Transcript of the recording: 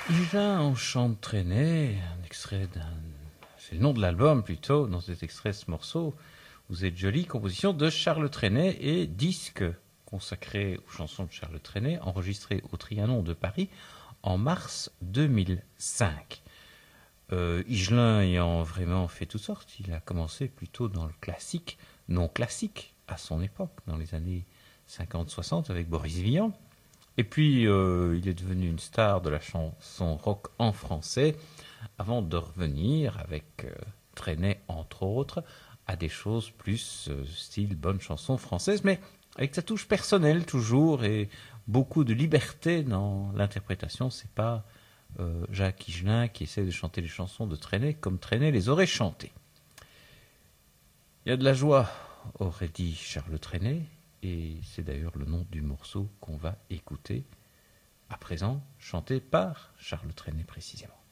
Higelin en chant de traînée, un extrait d'un... C'est le nom de l'album plutôt, dans cet extrait, ce morceau. Vous êtes jolie, composition de Charles Trenet et disque consacré aux chansons de Charles Trenet, enregistré au Trianon de Paris en mars 2005. Higelin ayant vraiment fait toutes sortes, il a commencé plutôt dans le classique, non classique, à son époque, dans les années 50-60 avec Boris Vian. Et puis, il est devenu une star de la chanson rock en français, avant de revenir, avec Trenet entre autres, à des choses plus style bonne chanson française, mais avec sa touche personnelle toujours, et beaucoup de liberté dans l'interprétation. C'est pas Jacques Higelin qui essaie de chanter les chansons de Trenet comme Trenet les aurait chantées. Il y a de la joie, aurait dit Charles Trenet, et c'est d'ailleurs le nom du morceau qu'on va écouter à présent, chanté par Charles Trenet précisément.